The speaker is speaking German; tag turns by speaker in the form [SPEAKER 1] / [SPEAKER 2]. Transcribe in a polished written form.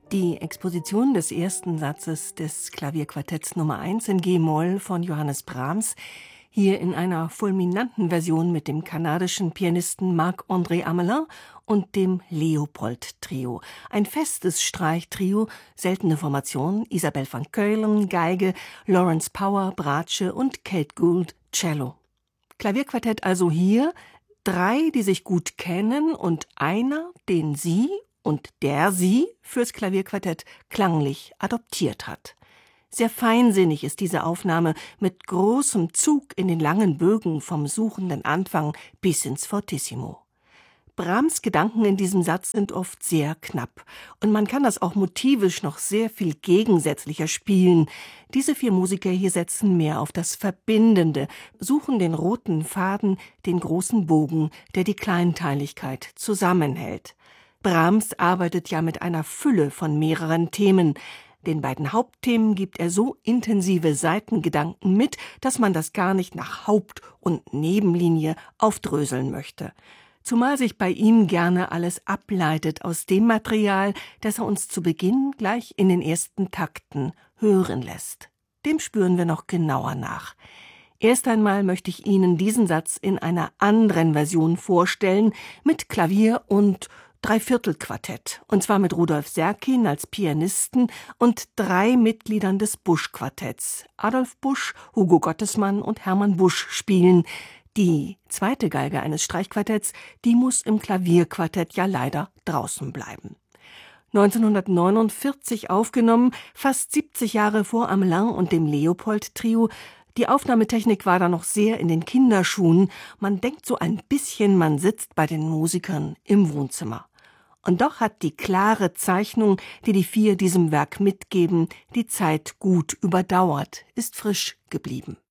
[SPEAKER 1] Die Exposition des ersten Satzes des Klavierquartetts Nummer 1 in G-Moll von Johannes Brahms, hier in einer fulminanten Version mit dem kanadischen Pianisten Marc-André Amelin und dem Leopold-Trio. Ein festes Streichtrio, seltene Formation, Isabelle van Keulen, Geige, Lawrence Power, Bratsche und Kate Gould, Cello. Klavierquartett also hier, 3, die sich gut kennen und einer, den sie und der sie fürs Klavierquartett klanglich adoptiert hat. Sehr feinsinnig ist diese Aufnahme mit großem Zug in den langen Bögen vom suchenden Anfang bis ins Fortissimo. Brahms' Gedanken in diesem Satz sind oft sehr knapp und man kann das auch motivisch noch sehr viel gegensätzlicher spielen. Diese 4 Musiker hier setzen mehr auf das Verbindende, suchen den roten Faden, den großen Bogen, der die Kleinteiligkeit zusammenhält. Brahms arbeitet ja mit einer Fülle von mehreren Themen. Den beiden Hauptthemen gibt er so intensive Seitengedanken mit, dass man das gar nicht nach Haupt- und Nebenlinie aufdröseln möchte. Zumal sich bei ihm gerne alles ableitet aus dem Material, das er uns zu Beginn gleich in den ersten Takten hören lässt. Dem spüren wir noch genauer nach. Erst einmal möchte ich Ihnen diesen Satz in einer anderen Version vorstellen, mit Klavier und Dreiviertelquartett, und zwar mit Rudolf Serkin als Pianisten und 3 Mitgliedern des Busch-Quartetts. Adolf Busch, Hugo Gottesmann und Hermann Busch spielen. Die zweite Geige eines Streichquartetts, die muss im Klavierquartett ja leider draußen bleiben. 1949 aufgenommen, fast 70 Jahre vor Amelin und dem Leopold-Trio. Die Aufnahmetechnik war da noch sehr in den Kinderschuhen. Man denkt so ein bisschen, man sitzt bei den Musikern im Wohnzimmer. Und doch hat die klare Zeichnung, die die 4 diesem Werk mitgeben, die Zeit gut überdauert, ist frisch geblieben.